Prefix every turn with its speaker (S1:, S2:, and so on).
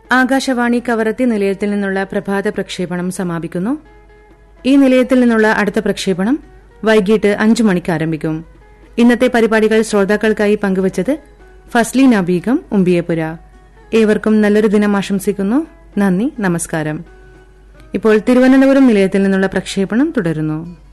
S1: ആകാശവാണി കവറത്തി നിലയത്തിൽ നിന്നുള്ള പ്രഭാത പ്രക്ഷേപണം സമാപിക്കുന്നു. ഈ നിലയത്തിൽ നിന്നുള്ള അടുത്ത പ്രക്ഷേപണം വൈകിട്ട് 5 മണിക്ക് ആരംഭിക്കും. ഇന്നത്തെ പരിപാടികൾ ശ്രോതാക്കൾക്കായി പങ്കുവച്ചത് ഫസ്ലീന ബീഗം, ഉമ്പിയപുര. ഏവർക്കും നല്ലൊരു ദിനം ആശംസിക്കുന്നു. നന്ദി, നമസ്കാരം. ഇപ്പോൾ തിരുവനന്തപുരം നിലയത്തിൽ നിന്നുള്ള പ്രക്ഷേപണം തുടരുന്നു.